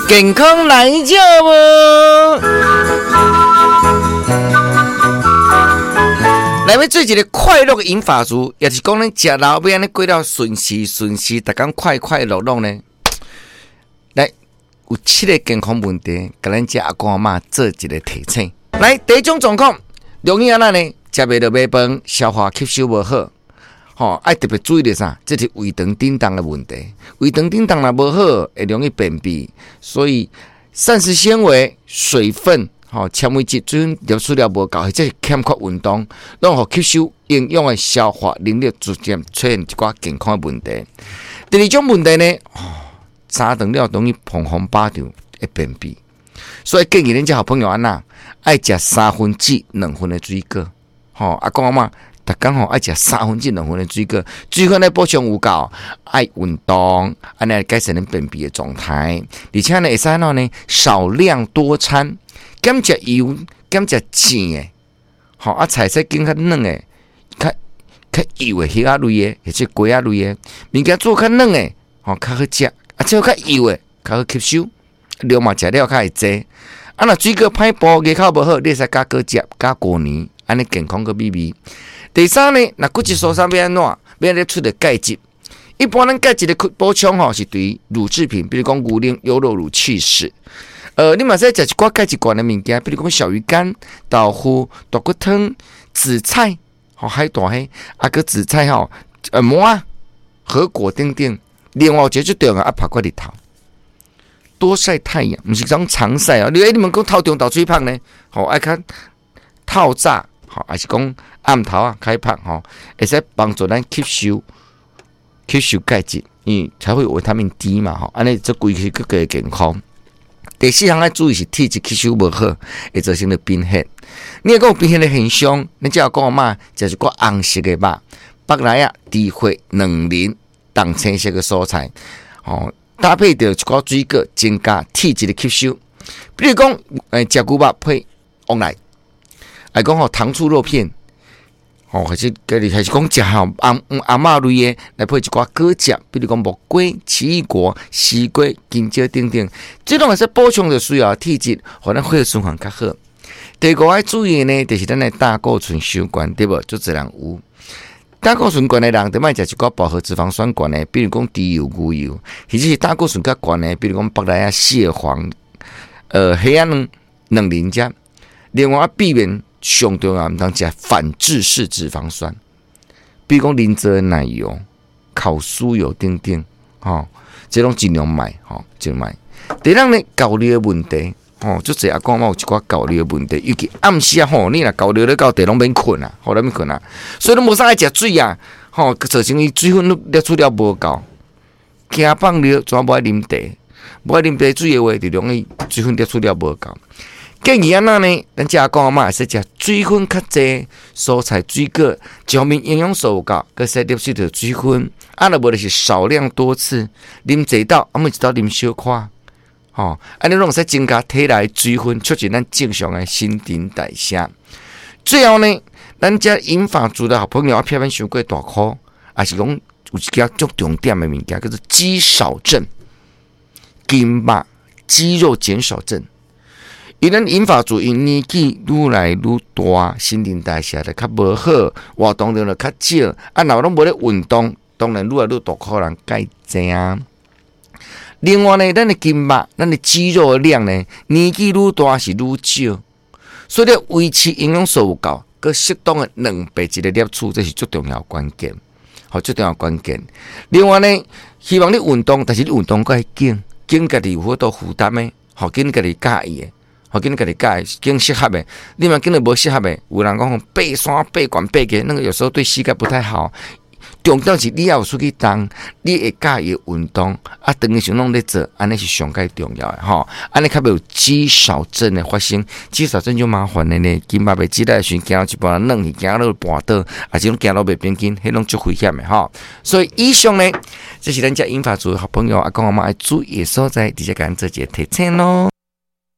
健康来照无？来要做一个快乐的饮法族，也是讲咱食老要安尼过了顺时，逐工快乐呢。来，有7个健康问题，甲咱这阿公阿嬷做一个提醒。来，第一种状况，容易安那呢？食袂到买饭，消化吸收无好。爱特别注意的啥？这是胃肠叮当的问题。胃肠叮当若无好，会容易便秘。所以膳食纤维、水分、纤维质、水分摄取了无够，或者是欠缺运动，让吸收营养的消化能力逐渐出现一寡健康的问题。第二种问题呢，三顿了容易碰风巴掌，会便秘。所以建议恁这好朋友安那爱食2/3的水果。阿公阿嬷。逐工爱食2/3的水果，水分来补充有够，爱运动，安尼改善恁便秘的状态。而且呢，会使呢少量多餐，减食油，减食甜的，菜色更较软的，较油的虾类的，或者鸡仔类的，物件做较软的，较好食，做较油的，较好吸收，量嘛食了较会济。若水果歹补，牙口无好，你会使加果汁，加过年，安尼健康个美味。第三呢，那骨质疏松要安怎？要安尼出的钙质。一般咱钙质的补充是对于乳制品，比如讲牛奶、优酪乳、起司。你嘛使食一寡钙质高的物件，比如讲小鱼干、豆腐、大骨汤、紫菜、海带黑，个紫菜馍、核果等等。另外一个最重要拍过日头，多晒太阳，不是讲常晒啊。你们讲头中倒水胖呢？爱看透早。还是讲暗头开胖会使帮助咱吸收钙质，才会有维他命 D 嘛安尼这规是各个健康。第四项要注意是体质吸收无好，会造成的贫血。你若讲有贫血的现象，你只要讲嘛，就是一个红色的肉、白来低血、卵磷、淡青色的蔬菜，搭配着一个水果，增加体质的吸收。比如讲，食牛肉配旺来。来讲糖醋肉片，还是讲食阿嬷类的来配一寡果汁，比如讲木瓜、奇异果、西瓜、金蕉等等，这种也是补充着需要体质，互咱血液循环较好。第5要注意的呢，就是咱的胆固醇伤悬，对不？就自然有胆固醇悬的人，就莫食一寡饱和脂肪酸悬的，比如讲猪油、牛油，或者是胆固醇较悬的，比如讲白来蟹黄、黑暗卵磷汁。另外避免。上重要，唔通食反制式脂肪酸，比如讲磷脂奶油、烤酥油等等，这种尽量买，尽量买。第二呢，焦虑的问题，就这阿公有一寡焦虑的问题，尤其暗时你若焦虑咧到地拢免困啊，咱免困啊，所以都无啥爱食水啊，造成伊水分摄取了无够，惊放尿，全无爱啉茶，无爱啉茶水的话，就容易水分摄取了无够。建议安那呢？咱家公阿嬷会使食水分较济，蔬菜水果，一方面营养素有够，佮使摄取着水分。若无就是少量多次，啉一道，每一道啉小块，安尼拢会使增加体内水分，促进咱正常的新陈代谢。最后呢，咱家饮法族的好朋友偏偏伤过大块，也是讲有一件足重点的物件，叫做肌少症、筋肉肌肉减少症。因咱饮法族因年纪愈来愈大，新陈代谢就较无好，活动量就较少。若拢无咧运动，当然愈来愈大可能改正啊。另外呢，咱的筋肉、咱的肌肉的量呢，年纪愈大是愈少，所以维持营养素有够，佮适当的蛋白质的摄取，这是最重要的关键。最重要的关键。另外呢，希望你运动，但是你运动该紧家己有好多负担的，紧家己介意的。紧家己改，紧适合的，你嘛紧了无适合的。有人讲爬山、爬悬、爬低，那个有时候对膝盖不太好。重点是你要有出去动，你会介意运动，长期上拢咧做，安尼是上介重要的安尼较袂有肌少症的发生，肌少症就麻烦的呢。筋肉袂记得时行一半软去，行到半倒，啊，这种行路袂平均，迄种足危险的所以以上呢，这是咱家饮法族的好朋友阿公阿嬷爱注意的所在，直接甲咱做一个提醒咯。